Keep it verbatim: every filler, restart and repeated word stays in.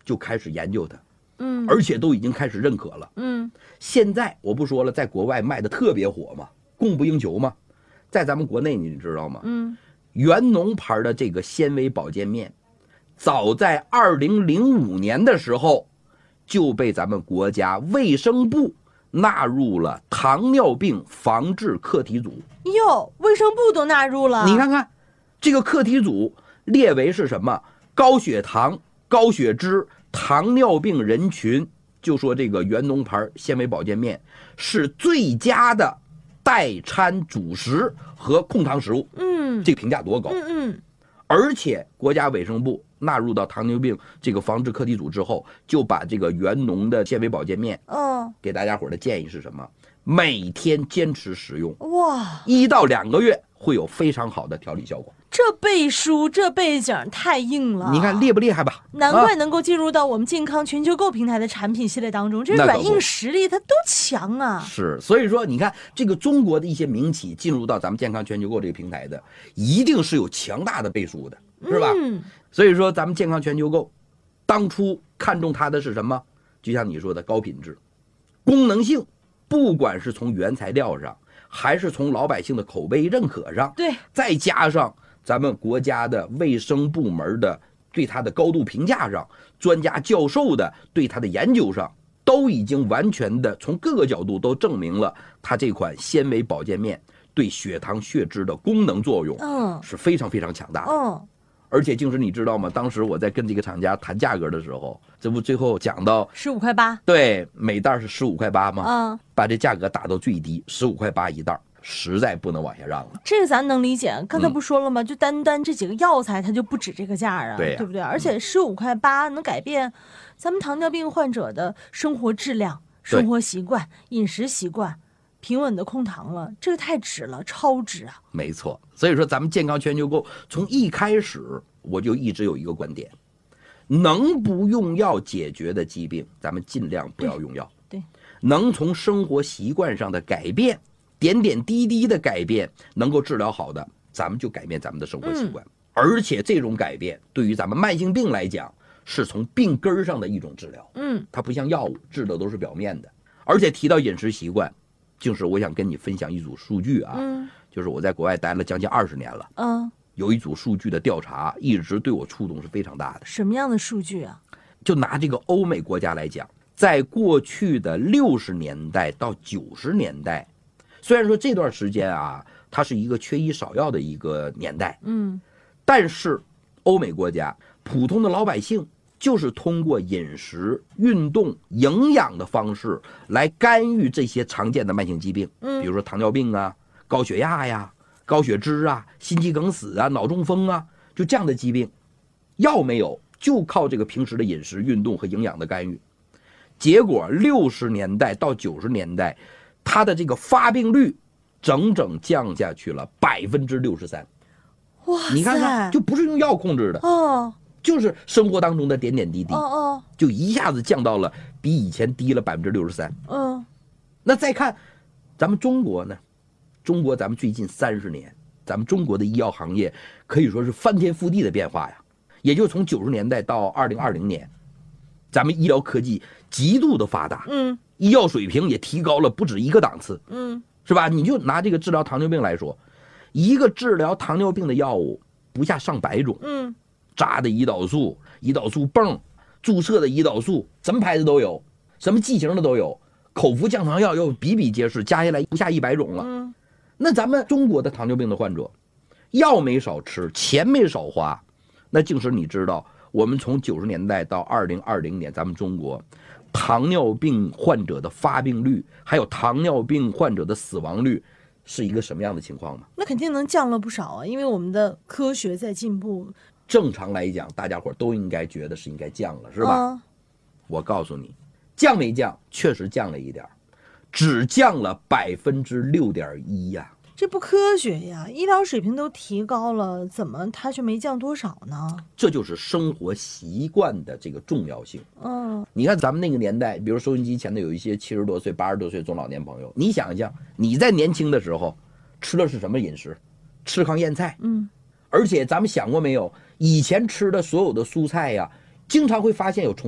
就开始研究它， 嗯， 而且都已经开始认可了。 嗯， 现在我不说了，在国外卖的特别火嘛，供不应求嘛，在咱们国内你知道吗？ 嗯， 元农牌的这个纤维保健面，早在二零零五年的时候就被咱们国家卫生部纳入了糖尿病防治课题组。 哟，卫生部都纳入了。 你看看，这个课题组列为是什么？高血糖、高血脂、糖尿病人群，就说这个元农牌纤维保健面是最佳的代餐主食和控糖食物。 嗯， 这个评价多高？ 嗯嗯， 而且国家卫生部纳入到糖尿病这个防治课题组之后，就把这个元农的纤维保健面， 哦， 给大家伙的建议是什么？每天坚持食用， 哇， 一到两个月会有非常好的调理效果。 这背书这背景太硬了， 你看厉不厉害吧？ 难怪能够进入到我们健康全球购平台的产品系列当中，这软硬实力它都强啊。 是，所以说你看这个中国的一些民企进入到咱们健康全球购这个平台的，一定是有强大的背书的，是吧？ 嗯， 所以说咱们健康全球购当初看中它的是什么？就像你说的高品质、功能性，不管是从原材料上，还是从老百姓的口碑认可上， 对， 再加上咱们国家的卫生部门的对它的高度评价上，专家教授的对它的研究上，都已经完全的从各个角度都证明了它这款纤维保健面对血糖血脂的功能作用， 嗯， 是非常非常强大的。 嗯， 而且静时你知道吗？当时我在跟这个厂家谈价格的时候，这不最后讲到十五块八， 对，每袋是十五块八吗？ 嗯， 把这价格打到最低，十五块八一袋，实在不能往下让了。 这个咱能理解。刚才不说了吗？嗯、就单单这几个药材，它就不止这个价啊， 对、啊、 对不对？而且十五块八能改变咱们糖尿病患者的生活质量、生活习惯、饮食习惯。平稳的控糖了，这个太值了，超值啊！ 没错，所以说咱们健康全球购从一开始我就一直有一个观点，能不用药解决的疾病，咱们尽量不要用药。 对，对， 能从生活习惯上的改变，点点滴滴的改变，能够治疗好的，咱们就改变咱们的生活习惯。嗯、而且这种改变对于咱们慢性病来讲，是从病根上的一种治疗。 嗯， 它不像药物治的都是表面的。而且提到饮食习惯，就是我想跟你分享一组数据啊， 嗯， 就是我在国外待了将近二十年了， 嗯， 有一组数据的调查一直对我触动是非常大的。 什么样的数据啊？ 就拿这个欧美国家来讲，在过去的六十年代到九十年代，虽然说这段时间啊，它是一个缺医少药的一个年代， 嗯， 但是欧美国家普通的老百姓，就是通过饮食、运动、营养的方式来干预这些常见的慢性疾病，比如说糖尿病啊、高血压呀、高血脂啊、心肌梗死啊、脑中风啊，就这样的疾病，药没有，就靠这个平时的饮食、运动和营养的干预。结果六十年代到九十年代，它的这个发病率整整降下去了百分之六十三。 哇， 你看看，就不是用药控制的哦。 就是生活当中的点点滴滴， 哦哦， 就一下子降到了比以前低了百分之六十三。 嗯， 那再看咱们中国呢？中国咱们最近三十年，咱们中国的医药行业可以说是翻天覆地的变化呀。也就从九十年代到二零二零年，咱们医疗科技极度的发达， 嗯， 医药水平也提高了不止一个档次， 嗯， 是吧？你就拿这个治疗糖尿病来说，一个治疗糖尿病的药物不下上百种， 嗯。 扎的胰岛素、胰岛素泵、注射的胰岛素，什么牌子都有，什么剂型的都有，口服降糖药又比比皆是，加起来不下一百种了。 嗯， 那咱们中国的糖尿病的患者，药没少吃，钱没少花。那静时你知道，我们从九十年代到二零二零年，咱们中国糖尿病患者的发病率，还有糖尿病患者的死亡率，是一个什么样的情况吗？ 那肯定能降了不少啊，因为我们的科学在进步。 正常来讲，大家伙都应该觉得是应该降了，是吧？ 嗯、 我告诉你，降没降？确实降了一点，只降了百分之六点一呀。 这不科学呀！医疗水平都提高了，怎么它却没降多少呢？ 这就是生活习惯的这个重要性。 嗯， 你看咱们那个年代，比如收音机前的有一些七十多岁、八十多岁中老年朋友，你想想，你在年轻的时候吃的是什么饮食？吃糠咽菜。 嗯。 而且咱们想过没有，以前吃的所有的蔬菜呀，经常会发现有虫。